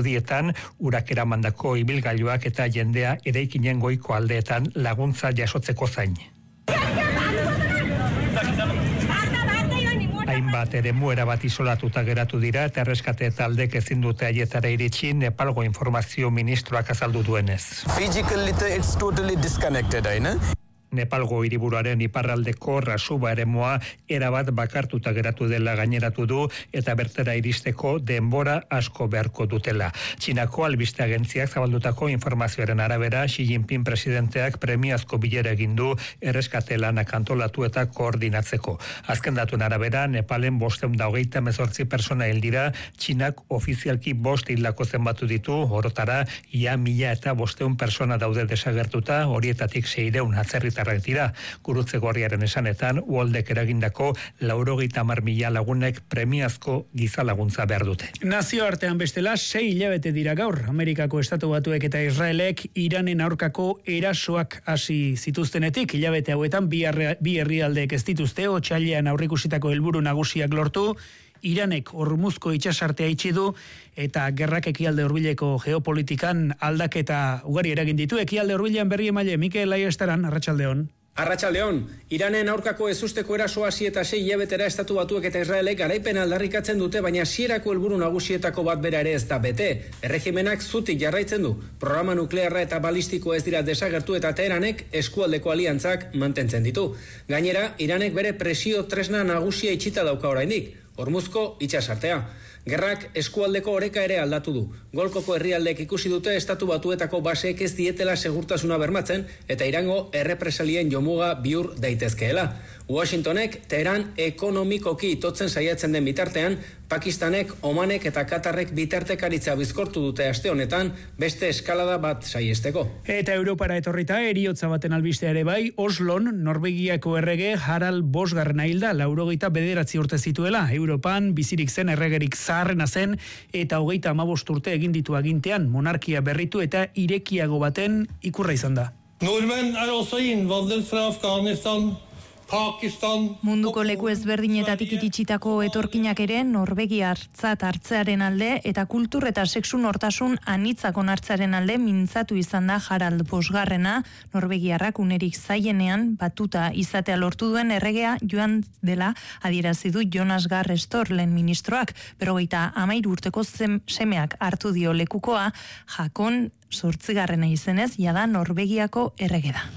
irudietan urak eramandako ibilgailuak eta jendea eraikinen goiko aldeetan laguntza jasotzeko zain. Hainbat eremu erabat isolatuta geratu dira eta erreskate taldek ezin dute haietara iritsi, Nepalgo informazio ministroak azaldu duenez. Physically it's totally disconnected, Nepalgo hiriburuaren iparraldeko Rasuba eremoa erabat bakartuta geratu dela gaineratu du eta bertara iristeko denbora asko beharko dutela. Txinako albiste agentziak zabaldutako informazioaren arabera Xi Jinping presidenteak premiazko bilera egin du erreskate lanak antolatu eta koordinatzeko. Azken datuen arabera Nepalen 528 pertsona hil dira, Txinak ofizialki 5 hildako zenbatu ditu, orotara ia 1500 pertsona daude desagertuta, horietatik 600 atzerritarrak dira. Gurutze Gorriaren esanetan, Uoldek eragindako 90.000 lagunek premiazko giza laguntza behar dute. Nazioartean bestela 6 hilabete dira gaur. Amerikako Estatu Batuek eta Israelek Iranen aurkako erasoak hasi zituztenetik. Hilabete hauetan bi herrialdeek ez dituzte otsailean aurreikusitako helburu nagusiak lortu. Iranek Hormuzko itsasartea itxi du eta gerrak ekialde hurbileko geopolitikan aldaketa ugari eragin ditu. Ekialde hurbilean berri emaile Mikel Aiestaran, arratsaldeon. Arratsaldeon, Iranen aurkako ezusteko eraso hasi eta 6 hilabetera Estatu Batuek eta Israelek garaipena aldarrikatzen dute, baina hasierako helburu nagusietako bat bera ere ez da bete. Erregimenak zutik jarraitzen du. Programa nuklearra eta balistiko ez dira desagertu eta Teheranek eskualdeko aliantzak mantentzen ditu. Gainera, Iranek bere presio tresna nagusia itxita dauka oraindik. Hormuzko itsasartea. Gerrak eskualdeko oreka ere aldatu du. Golkoko herrialdeek ikusi dute Estatu Batuetako baseek ez dietela segurtasuna bermatzen eta Irango errepresalien jomuga bihur daitezkeela. Washingtonek Teheran ekonomikoki itotzen saiatzen den bitartean, Pakistanek, Omanek eta Katarrek bitartekaritza bizkortu dute aste honetan beste eskalada bat saiesteko. Eta Europara etorrita eriotza baten albistea ere bai, Oslon, Norvegiako errege Harald Bosgarrena hilda, 89 urte zituela. Europan bizirik zen erregerik zaharrena zen eta 35 urte egin ditu agintean, monarkia berritu eta irekiago baten ikurra izan da. Nordmenn også innvandret fra Afghanistan, Pakistan. Munduko leku ezberdinetatik iritsitako etorkinak ere norvegiartzat hartzearen alde eta kultur eta sexu nortasun anitzak onartzearen alde mintzatu izan da Harald Bosgarrena, norvegiarrak unerik zaienean batuta izatea lortu duen erregea joan dela adierazi du Jonas Gahr Store lehen ministroak, 53 urteko semeak hartu dio lekukoa, Hakon 8. izenez jada Norvegiako errege da.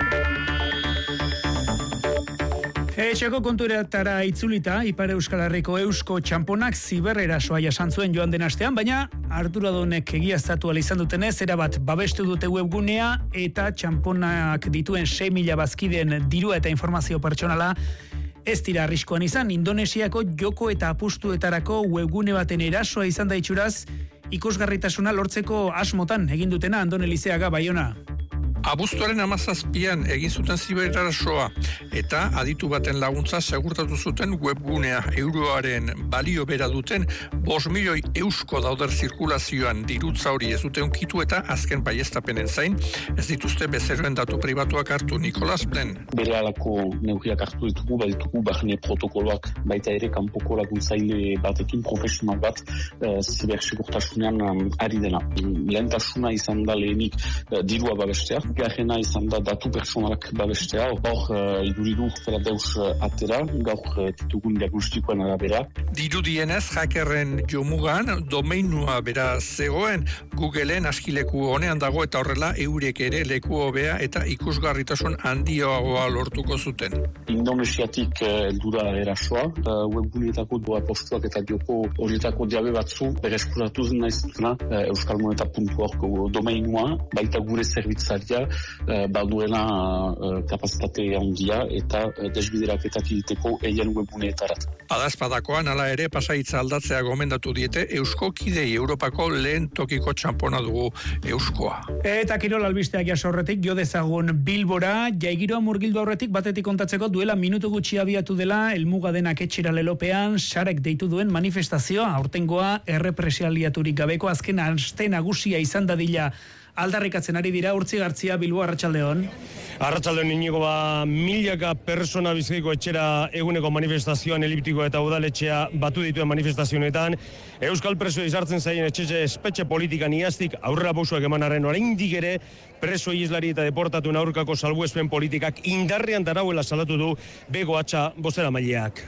Etxeko konturetara itzulita, Ipar Euskal Herriko Eusko txamponak zibererasoa jasan zuen joan den astean, baina arduradunek egiaztatu ahal izan dutenez, erabat babestu dute webgunea eta txamponak dituen 6.000 bazkideen dirua eta informazio pertsonala ez dira arriskoan izan. Indonesiako joko eta apustuetarako webgune baten erasoa izan da itxuraz, ikusgarritasuna lortzeko asmotan egin dutena. Andone Lizeaga, Baiona. Abuztuaren 17an egin zuten zibererasoa eta aditu baten laguntza segurtatu zuten webgunea. Euroaren balio bera duten 5 milioi eusko dauder zirkulazioan, dirutza hori ez dute unkitu eta azken baieztapenen zain ez dituzte bezeroen datu pribatuak hartu. Nikolas Blen. Bere alako neurriak hartu ditugu, baditugu barne protokoloak, baita ere kanpoko laguntzaile batekin profesional bat zibersegurtasunean ari dena. Lehentasuna izan da lehenik dirua babestea, garrena izan da datu personalak babestea, hor iduridu fera deus atera, gaur ditugun diagnostikoen arabera. Dirudienez, hackerren jomugan domeinua bera zegoen, Googleen askileku honean dago eta horrela eurek ere leku hobea eta ikusgarritasun handioagoa lortuko zuten. Indonesiatik eldura erasoa, webguneetako doa postuak eta joko horietako diabe batzu bereskuratu naiztuna euskalmoneta.org domeinua, baita gure zerbitzaria baduena kapazitate handia eta desbideraketak egiteko eien webguneetarat. Adazpadakoan hala ere pasaitza aldatzea gomendatu diete Eusko kidei Europako lehen tokiko txampona dugu Euskoa. Eta kirol albisteak jaso horretik jo dezagun Bilbora, jaigiroa murgildu aurretik batetik kontatzeko duela minutu gutxi abiatu dela helmuga denak etxera lelopean sarek deitu duen manifestazioa, aurtengoa errepresialiaturik gabeko azken aste nagusia izan dadila aldarrikatzen ari dira. Urtzi Gartzia, Bilbo, arratsaldeon. Arratsaldeon Inigo, milaka persona Bizkaiko etxera eguneko manifestazioan eliptiko eta udaletxea batu dituen manifestazioetan, euskal presoei sartzen zaien espetxe politikan iaztik aurrera pausoak emanarren oraindik ere preso islari eta deportatuen aurkako salbuespen politikak indarrean darauela salatu du Bego Atxa bozeramaileak.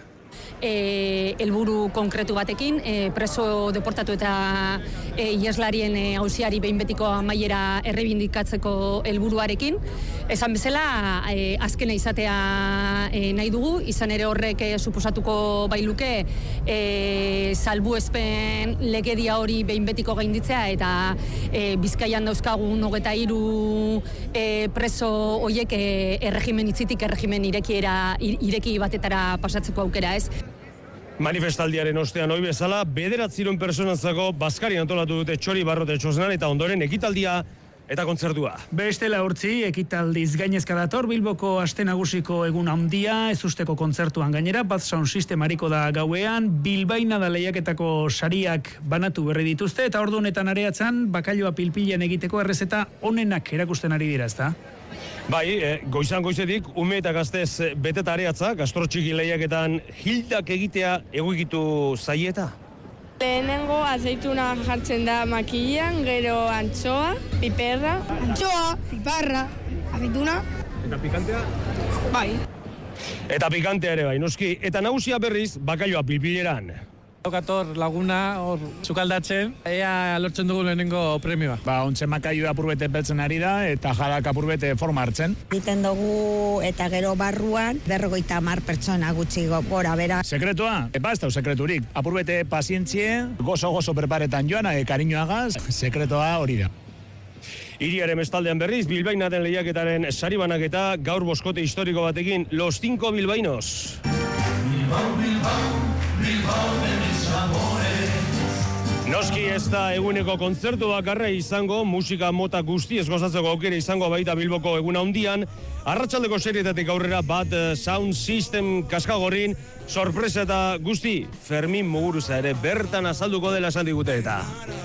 Helburu konkretu batekin, preso deportatu eta ieslarien auziari behin betiko amaiera errebindikatzeko helburuarekin. Esan bezala, azkena izatea nahi dugu, izan ere horrek suposatuko bailuke salbuespen legedia hori behin betiko gainditzea eta Bizkaian dauzkagun 23 preso hoiek erregimen itzitik erregimen ireki batetara pasatzeko aukera, ez? Manifestaldiaren ostean hoi bezala, 900 personantzako bazkari antolatu dute Txori Barrote Txosnan eta ondoren ekitaldia eta kontzertua. Bestela Urtzi, ekitaldiz gainezka dator Bilboko aste nagusiko egun handia, ezusteko kontzertuan gainera, Bat Sound System hariko da gauean, Bilbainada lehiaketako sariak banatu berri dituzte, eta ordu honetan areatzen, bakailoa pilpilean egiteko errezeta onenak erakusten ari dira, ezta? Bai, goizan goizetik, ume eta gaztez beteta areatza, gastrotxiki lehiaketan hildak egitea egoikitu zaieta? Lehenengo azeituna jartzen da makilan, gero antxoa, piperra. Antxoa, piparra, azeituna. Eta pikantea? Bai. Eta pikantea ere bai, noski. Eta nagusia berriz, bakailoa pilpileran. Okator laguna hor sukaldatzen, ea lortzen dugu lehenengo premioa. Ontsen makaiua apurbete beltzen ari da eta jarak apurbete forma hartzen. Egiten dugu eta gero barruan 50 pertsona gutxi gora bera. Sekretua? Ez da sekreturik. Apurbete pazientzie, gozo preparetan joan, kariñoagaz, sekretoa hori da. Hiriaren bestaldean berriz, Bilbainaden lehiaketaren sari banaketa gaur boskote historiko batekin Los 5 Bilbainos. Noski ez da eguneko kontzertu bakarra izango, musika mota guztiez gozatzeko aukera izango baita Bilboko egun handian, arratsaldeko serietatik aurrera Bat Sound System kaskagorrin, sorpresa eta guzti, Fermin Muguruza ere bertan azalduko dela esan digute eta.